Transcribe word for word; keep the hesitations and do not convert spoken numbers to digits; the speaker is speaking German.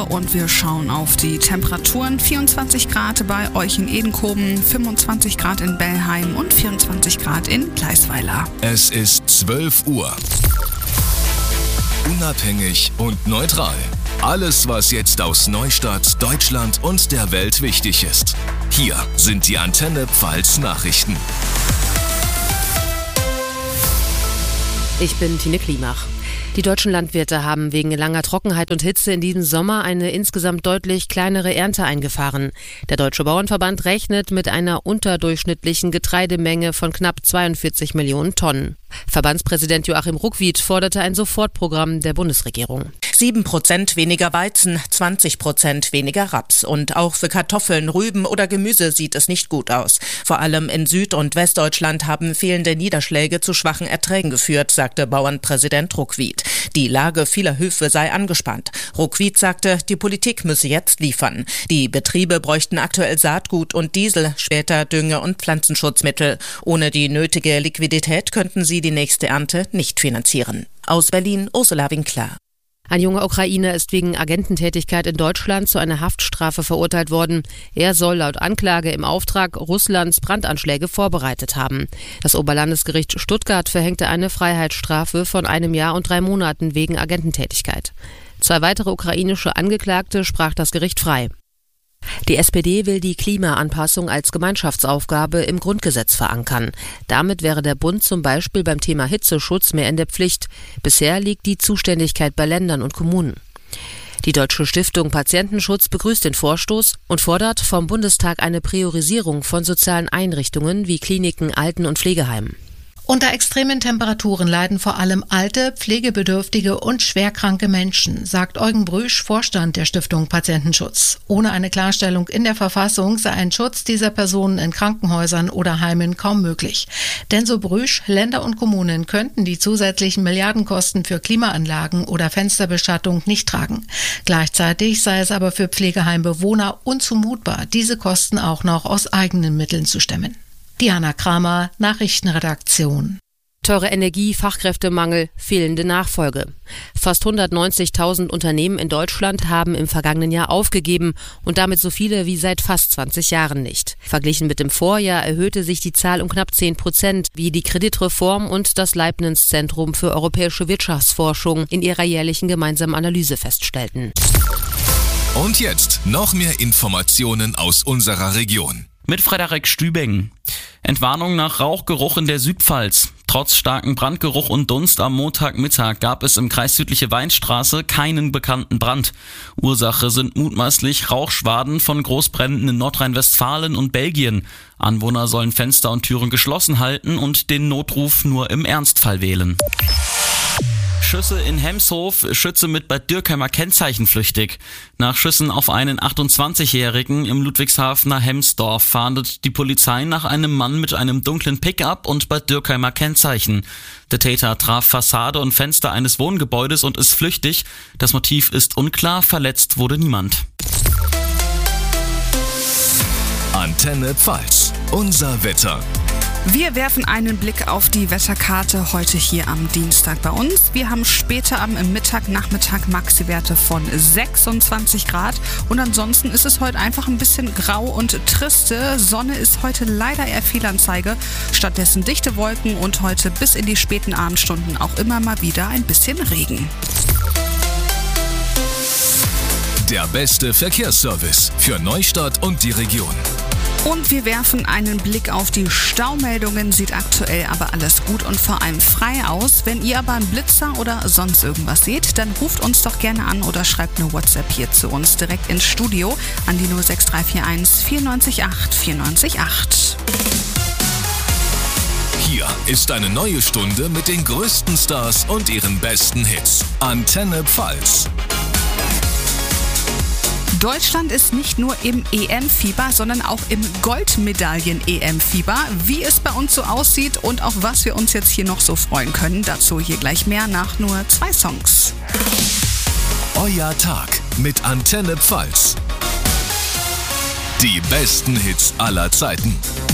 Uhr und wir schauen auf die Temperaturen. vierundzwanzig Grad bei euch in Edenkoben, fünfundzwanzig Grad in Bellheim und vierundzwanzig Grad in Gleisweiler. Es ist zwölf Uhr. Unabhängig und neutral. Alles, was jetzt aus Neustadt, Deutschland und der Welt wichtig ist. Hier sind die Antenne Pfalz Nachrichten. Ich bin Tine Klimach. Die deutschen Landwirte haben wegen langer Trockenheit und Hitze in diesem Sommer eine insgesamt deutlich kleinere Ernte eingefahren. Der Deutsche Bauernverband rechnet mit einer unterdurchschnittlichen Getreidemenge von knapp zweiundvierzig Millionen Tonnen. Verbandspräsident Joachim Ruckwied forderte ein Sofortprogramm der Bundesregierung. Sieben Prozent weniger Weizen, zwanzig Prozent weniger Raps. Und auch für Kartoffeln, Rüben oder Gemüse sieht es nicht gut aus. Vor allem in Süd- und Westdeutschland haben fehlende Niederschläge zu schwachen Erträgen geführt, sagte Bauernpräsident Ruckwied. Die Lage vieler Höfe sei angespannt. Ruckwied sagte, die Politik müsse jetzt liefern. Die Betriebe bräuchten aktuell Saatgut und Diesel, später Dünge- und Pflanzenschutzmittel. Ohne die nötige Liquidität könnten sie die nächste Ernte nicht finanzieren. Aus Berlin, Ursula Winkler. Ein junger Ukrainer ist wegen Agententätigkeit in Deutschland zu einer Haftstrafe verurteilt worden. Er soll laut Anklage im Auftrag Russlands Brandanschläge vorbereitet haben. Das Oberlandesgericht Stuttgart verhängte eine Freiheitsstrafe von einem Jahr und drei Monaten wegen Agententätigkeit. Zwei weitere ukrainische Angeklagte sprach das Gericht frei. Die S P D will die Klimaanpassung als Gemeinschaftsaufgabe im Grundgesetz verankern. Damit wäre der Bund zum Beispiel beim Thema Hitzeschutz mehr in der Pflicht. Bisher liegt die Zuständigkeit bei Ländern und Kommunen. Die Deutsche Stiftung Patientenschutz begrüßt den Vorstoß und fordert vom Bundestag eine Priorisierung von sozialen Einrichtungen wie Kliniken, Alten- und Pflegeheimen. Unter extremen Temperaturen leiden vor allem alte, pflegebedürftige und schwerkranke Menschen, sagt Eugen Brüsch, Vorstand der Stiftung Patientenschutz. Ohne eine Klarstellung in der Verfassung sei ein Schutz dieser Personen in Krankenhäusern oder Heimen kaum möglich. Denn so Brüsch, Länder und Kommunen könnten die zusätzlichen Milliardenkosten für Klimaanlagen oder Fensterbeschattung nicht tragen. Gleichzeitig sei es aber für Pflegeheimbewohner unzumutbar, diese Kosten auch noch aus eigenen Mitteln zu stemmen. Diana Kramer, Nachrichtenredaktion. Teure Energie, Fachkräftemangel, fehlende Nachfolge. Fast hundertneunzigtausend Unternehmen in Deutschland haben im vergangenen Jahr aufgegeben und damit so viele wie seit fast zwanzig Jahren nicht. Verglichen mit dem Vorjahr erhöhte sich die Zahl um knapp zehn Prozent, wie die Kreditreform und das Leibniz-Zentrum für europäische Wirtschaftsforschung in ihrer jährlichen gemeinsamen Analyse feststellten. Und jetzt noch mehr Informationen aus unserer Region. Mit Frederik Stübing. Entwarnung nach Rauchgeruch in der Südpfalz. Trotz starken Brandgeruch und Dunst am Montagmittag gab es im Kreis Südliche Weinstraße keinen bekannten Brand. Ursache sind mutmaßlich Rauchschwaden von Großbränden in Nordrhein-Westfalen und Belgien. Anwohner sollen Fenster und Türen geschlossen halten und den Notruf nur im Ernstfall wählen. Schüsse in Hemshof, Schütze mit Bad Dürkheimer Kennzeichen flüchtig. Nach Schüssen auf einen achtundzwanzigjährigen im Ludwigshafener Hemsdorf fahndet die Polizei nach einem Mann mit einem dunklen Pickup und Bad Dürkheimer Kennzeichen. Der Täter traf Fassade und Fenster eines Wohngebäudes und ist flüchtig. Das Motiv ist unklar, verletzt wurde niemand. Antenne Pfalz, unser Wetter. Wir werfen einen Blick auf die Wetterkarte heute hier am Dienstag bei uns. Wir haben später am Mittag, Nachmittag Maxi-Werte von sechsundzwanzig Grad und ansonsten ist es heute einfach ein bisschen grau und triste. Sonne ist heute leider eher Fehlanzeige, stattdessen dichte Wolken und heute bis in die späten Abendstunden auch immer mal wieder ein bisschen Regen. Der beste Verkehrsservice für Neustadt und die Region. Und wir werfen einen Blick auf die Staumeldungen, sieht aktuell aber alles gut und vor allem frei aus. Wenn ihr aber einen Blitzer oder sonst irgendwas seht, dann ruft uns doch gerne an oder schreibt eine WhatsApp hier zu uns direkt ins Studio an die null sechs drei vier eins vier neun acht vier neun acht. Hier ist eine neue Stunde mit den größten Stars und ihren besten Hits. Antenne Pfalz. Deutschland ist nicht nur im E M-Fieber, sondern auch im Goldmedaillen-E M-Fieber. Wie es bei uns so aussieht und auf was wir uns jetzt hier noch so freuen können, dazu hier gleich mehr nach nur zwei Songs. Euer Tag mit Antenne Pfalz. Die besten Hits aller Zeiten.